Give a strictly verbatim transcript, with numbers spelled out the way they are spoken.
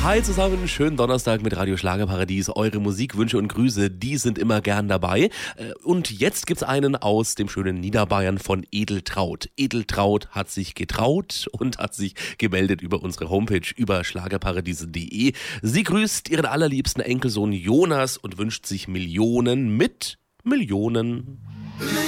Hi zusammen, schönen Donnerstag mit Radio Schlagerparadies. Eure Musikwünsche und Grüße, die sind immer gern dabei. Und jetzt gibt's einen aus dem schönen Niederbayern von Edeltraut. Edeltraut hat sich getraut und hat sich gemeldet über unsere Homepage über schlagerparadiese punkt de. Sie grüßt ihren allerliebsten Enkelsohn Jonas und wünscht sich Millionen mit Millionen.